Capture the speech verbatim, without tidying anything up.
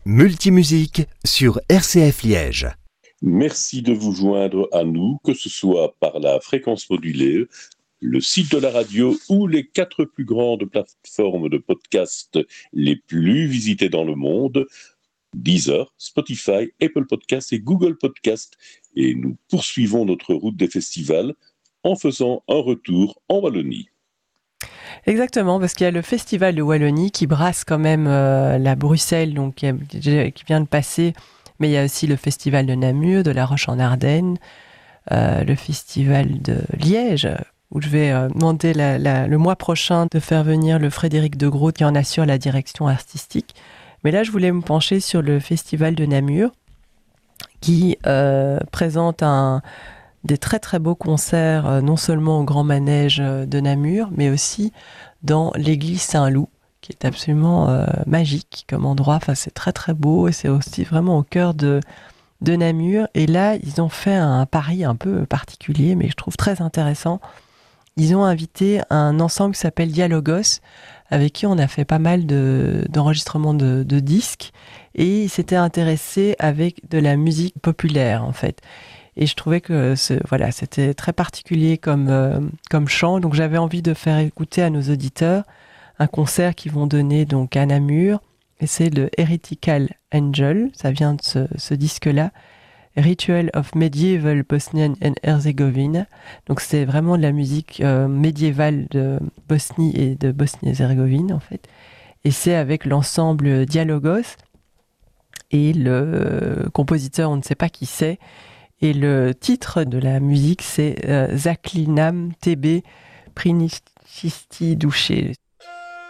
Multimusique sur R C F Liège. Merci de vous joindre à nous, que ce soit par la fréquence modulée, le site de la radio ou les quatre plus grandes plateformes de podcast les plus visitées dans le monde, Deezer, Spotify, Apple Podcasts et Google Podcasts. Et nous poursuivons notre route des festivals en faisant un retour en Wallonie. Exactement, parce qu'il y a le festival de Wallonie qui brasse quand même euh, la Bruxelles, donc qui, a, qui vient de passer, mais il y a aussi le festival de Namur, de La Roche-en-Ardenne, euh, le festival de Liège, où je vais euh, demander la, la, le mois prochain de faire venir le Frédéric de Groot qui en assure la direction artistique. Mais là, je voulais me pencher sur le festival de Namur, qui euh, présente un... des très très beaux concerts, euh, non seulement au Grand Manège de Namur, mais aussi dans l'église Saint-Loup, qui est absolument euh, magique comme endroit. Enfin, c'est très très beau et c'est aussi vraiment au cœur de, de Namur. Et là, ils ont fait un pari un peu particulier, mais je trouve très intéressant. Ils ont invité un ensemble qui s'appelle Dialogos, avec qui on a fait pas mal de, d'enregistrements de, de disques, et ils s'étaient intéressés avec de la musique populaire, en fait. Et je trouvais que ce, voilà, c'était très particulier comme, euh, comme chant. Donc j'avais envie de faire écouter à nos auditeurs un concert qu'ils vont donner donc à Namur. Et c'est le Heretical Angel, ça vient de ce, ce disque-là. Ritual of Medieval Bosnian and Herzegovina. Donc c'est vraiment de la musique euh, médiévale de Bosnie et de Bosnie-Herzégovine en fait. Et c'est avec l'ensemble Dialogos. Et le compositeur, on ne sait pas qui c'est. Et le titre de la musique, c'est euh, Zaklinam Tebe Prinichisti Douché.